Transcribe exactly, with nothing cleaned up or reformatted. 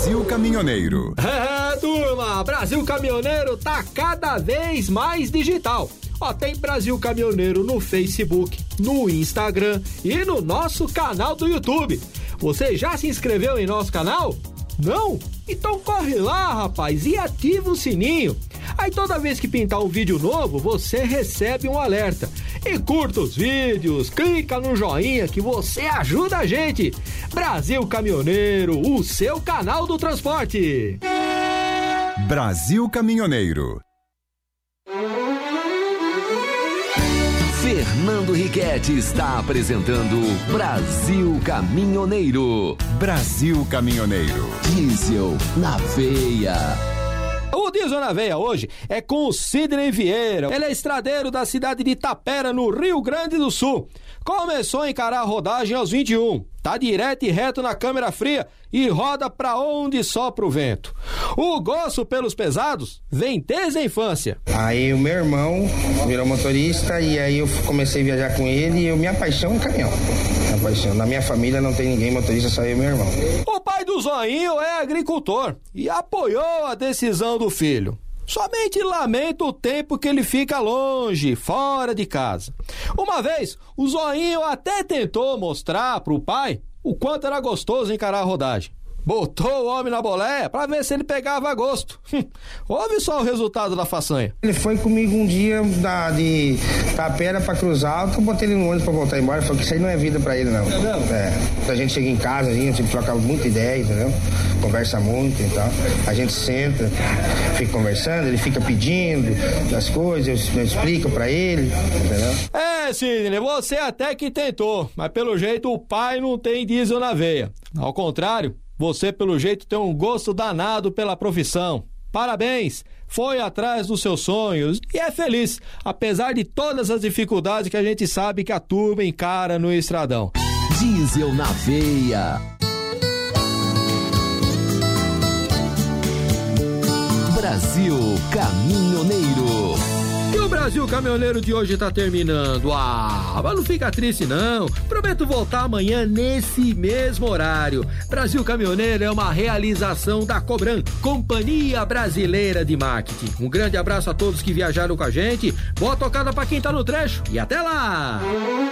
Brasil Caminhoneiro. É, turma, Brasil Caminhoneiro tá cada vez mais digital. Ó, tem Brasil Caminhoneiro no Facebook, no Instagram e no nosso canal do YouTube. Você já se inscreveu em nosso canal? Não? Então corre lá, rapaz, e ativa o sininho. Aí toda vez que pintar um vídeo novo, você recebe um alerta. E curta os vídeos, clica no joinha que você ajuda a gente. Brasil Caminhoneiro, o seu canal do transporte. Brasil Caminhoneiro. Fernando Riquetti está apresentando Brasil Caminhoneiro. Brasil Caminhoneiro. Diesel na veia. O Diesel na Veia hoje é com o Sidney Vieira. Ele é estradeiro da cidade de Itapera, no Rio Grande do Sul. Começou a encarar a rodagem aos vinte e um. Tá direto e reto na câmera fria e roda pra onde sopra o vento. O gosto pelos pesados vem desde a infância. Aí o meu irmão virou motorista e aí eu comecei a viajar com ele e eu me apaixono no caminhão. Me apaixono. Na minha família não tem ninguém motorista, só eu e meu irmão. O pai do Zoinho é agricultor e apoiou a decisão do filho. Somente lamenta o tempo que ele fica longe, fora de casa. Uma vez, o Zoinho até tentou mostrar pro pai o quanto era gostoso encarar a rodagem. Botou o homem na boleia pra ver se ele pegava gosto. Ouve só o resultado da façanha. Ele foi comigo um dia da, de Tapera pra Cruz Alta, eu botei ele no ônibus pra voltar embora, falou que isso aí não é vida pra ele, não. É, a gente chega em casa, a gente troca muita ideia, entendeu? Conversa muito e tal. A gente senta, fica conversando, ele fica pedindo as coisas, eu, eu explico pra ele, entendeu? É, Sidney, você até que tentou, mas pelo jeito o pai não tem diesel na veia. Ao contrário, você, pelo jeito, tem um gosto danado pela profissão. Parabéns! Foi atrás dos seus sonhos e é feliz, apesar de todas as dificuldades que a gente sabe que a turma encara no estradão. Diesel na veia. Brasil Caminhoneiro. E o Brasil Caminhoneiro de hoje tá terminando. Ah, mas não fica triste não. Prometo voltar amanhã nesse mesmo horário. Brasil Caminhoneiro é uma realização da Cobran, Companhia Brasileira de Marketing. Um grande abraço a todos que viajaram com a gente. Boa tocada pra quem tá no trecho e até lá!